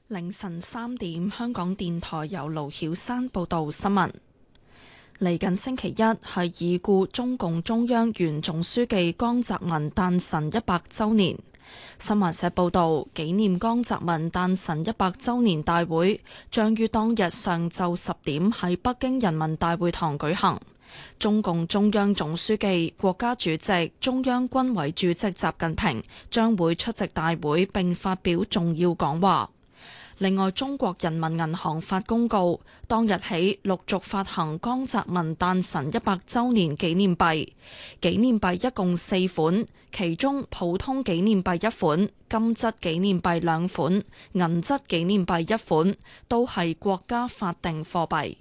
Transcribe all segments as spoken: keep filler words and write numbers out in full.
凌晨三點，香港電台由盧曉山報道新聞。嚟緊星期一係已故中共中央原總書記江澤民誕辰一百週年。新華社報道，紀念江澤民誕辰一百週年大會將於當日上晝十點喺北京人民大會堂舉行。中共中央總書記、國家主席、中央軍委主席習近平將會出席大會並發表重要講話。另外，中國人民銀行發公告，當日起陸續發行江澤民誕辰一百週年紀念幣。紀念幣一共四款，其中普通紀念幣一款，金質紀念幣兩款，銀質紀念幣一款，都係國家法定貨幣。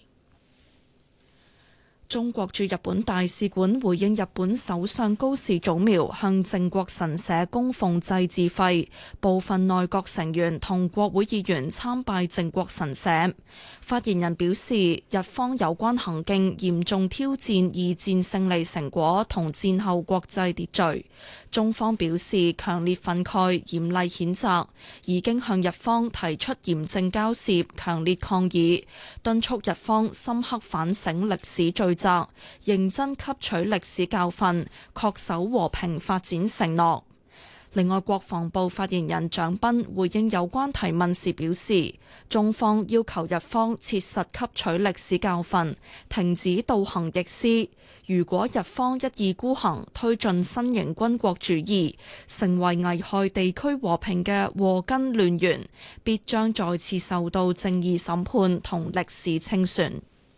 中國駐日本大使館回應日本首相高市早苗向靖國神社供奉祭祀費，部分內閣成員同國會議員參拜靖國神社。發言人表示，日方有關行徑嚴重挑戰二戰勝利成果同戰後國際秩序，中方表示強烈憤慨、嚴厲譴責，已經向日方提出嚴正交涉、強烈抗議，敦促日方深刻反省歷史罪責，認真吸取歷史教訓，恪守和平發展承諾。另外，國防部發言人蔣斌回應有關提問時表示，中方要求日方切實吸取歷史教訓，停止倒行逆施。如果日方一意孤行，推進新型軍國主義，成為危害地區和平嘅禍根亂源，必將再次受到正義審判同歷史清算。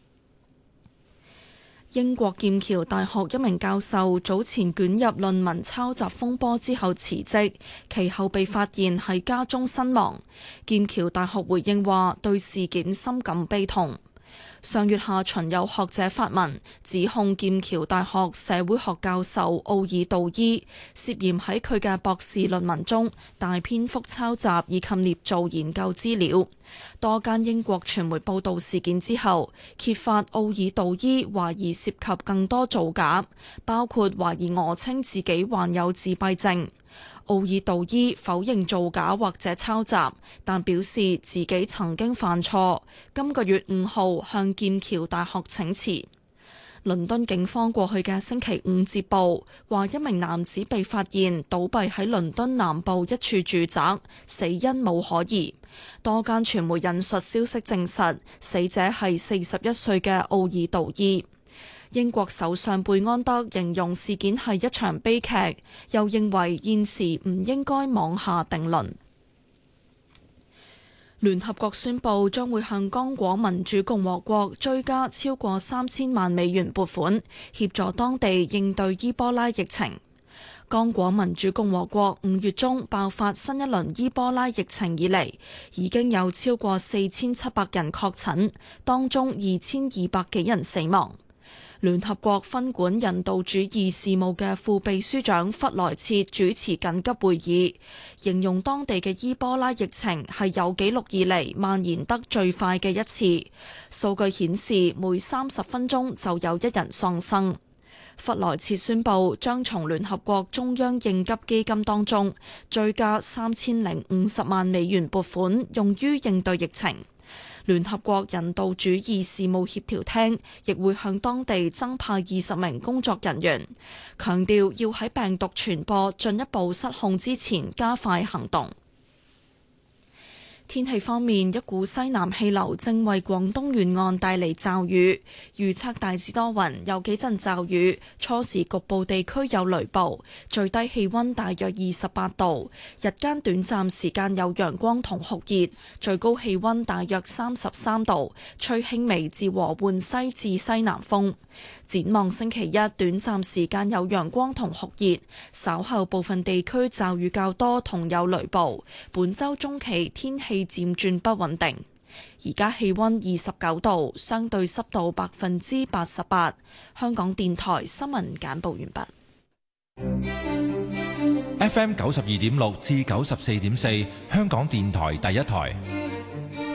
英國劍橋大學一名教授早前捲入論文抄襲風波之後辭職，其後被發現喺家中身亡。劍橋大學回應話，對事件深感悲痛。上月下旬有學者發文指控劍橋大學社會學教授奧爾道伊涉嫌喺佢嘅博士論文中大篇幅抄襲以及捏造研究資料。多間英國傳媒報道事件之後，揭發奧爾道伊懷疑涉及更多造假，包括懷疑訛稱自己患有自閉症。奧爾道伊否認造假或者抄襲，但表示自己曾經犯錯。今個月五號向劍橋大學請辭。倫敦警方過去嘅星期五接報，話一名男子被發現倒斃喺倫敦南部一處住宅，死因冇可疑。多間傳媒引述消息證實，死者係四十一歲嘅奧爾道伊。英國首相貝安德形容事件係一場悲劇，又認為現時唔應該妄下定論。聯合國宣布將會向剛果民主共和國追加超過三千萬美元撥款，協助當地應對伊波拉疫情。剛果民主共和國五月中爆發新一輪伊波拉疫情以嚟，已經有超過四千七百人確診，當中二千二百幾人死亡。聯合國分管人道主義事務嘅副秘書長弗萊切主持緊急會議，形容當地嘅伊波拉疫情係有紀錄以嚟蔓延得最快嘅一次。數據顯示每三十分鐘就有一人喪生。弗萊切宣布將從聯合國中央應急基金當中追加三千零五十萬美元撥款，用於應對疫情。聯合國人道主義事務協調廳亦會向當地增派二十名工作人員，強調要喺病毒傳播進一步失控之前加快行動。天氣方面，一股西南氣流正為廣東沿岸帶嚟驟雨，預測大致多雲，有幾陣驟雨，初時局部地區有雷暴，最低氣溫大約二十八度，日間短暫時間有陽光同酷熱，最高氣溫大約三十三度，吹輕微至和緩西至西南風。展望星期一，短暫時間有陽光同酷熱，稍後部分地區驟雨較多同有雷暴。本週中期天氣漸轉不穩定。而家氣溫二十九度，相對濕度百分之八十八。香港電台新聞簡報完畢。 F M 九十二點六至九十四點四，香港電台第一台。